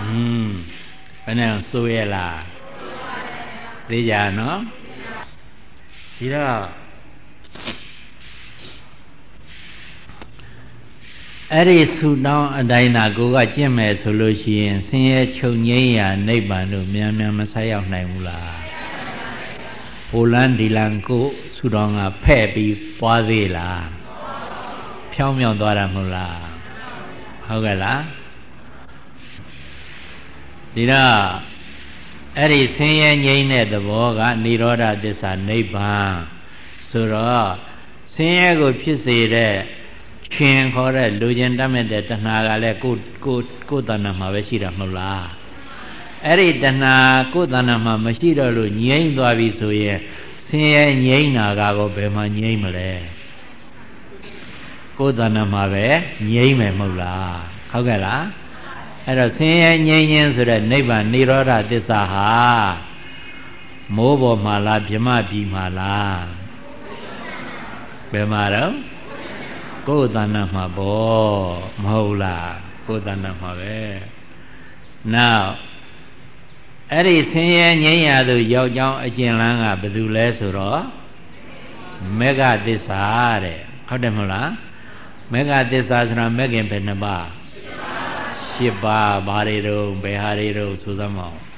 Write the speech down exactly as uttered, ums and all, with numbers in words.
อืมဘယ်နဲ့ဆိုရလားသိကြနော်ဒီတော့အဲ့ဒီဆူတောင်းအတိုင်းသာကိုကကျင့်မယ်ဆိုလို့ရှိရင်ဆင်းရဲချုပ်ငြိမ်းရာနိဗ္ဗာန်တို့မြန်မြန်မဆက်ရောက်နိုင်ဘူးလားဟိုလန်းဒီလန်းကိုဆူတောင်းကဖဲ့ပြီးပွားသေးလားဖြောင်းမြောင်းသွားတာမဟုတ်လားဟုတ်ကဲ့လားဒီတော့အဲ့ဒီဆင်းရဲငြိမ်းတဲ့သဘောကនិရောဓသစ္စာနိဗ္ဗာန်ဆိုတော့ဆင်းရဲကိုဖြစ်စေတဲ့ရှင်ခေါ်တဲ့လူကျင်တတ်မဲ့တဲ့တဏှာကလည်းကိုကိုကိုယ်တဏ္ဍာမှာပဲရှိတာမဟုတ်လားအဲ့ဒီတဏှာကိုယ်တဏ္ဍာမှာမရှိတော့လို့ငြိမ်းသွားပြီဆိုရင်ဆင်းရဲငြိမ်းတာကောဘယ်မှာငြိမ်းမလဲကိုယ်တဏ္ဍာမှာပဲငြိမ်းမယ်မဟုတ်လားဟုတ်ကဲ့လားအဲ့တော့ဆင်းရဲငြိမ်းခြင်းဆိုတဲ့နိဗ္ဗာန်និရောဓသစ္စာဟာမိုးပေါ်မှာလားဗြဟ္မပြည်မှာလားဘယ်မှာတော့ကိုယ်တဏ္ဍာမှာပေါ့မဟုတ်လားကိုယ်တဏ္ဍာမှာပဲနောက်အဲ့ဒီဆင်းရဲငြိမ်းရာသို့ရောက်ကြောင်းအကျဉ်းလန်းကဘယ်သူလဲဆိုတော့မေဃသစ္စာတဲ့ဟုတ်တယ်မဟုတ်လားမေဃသစ္စာဆိုတာမေခင်ဘယ်နှပါးရှစ်ပါးဘာတွေတော့ဘယ်ဟာတွေတော့ဆိုစမ်းမအောင်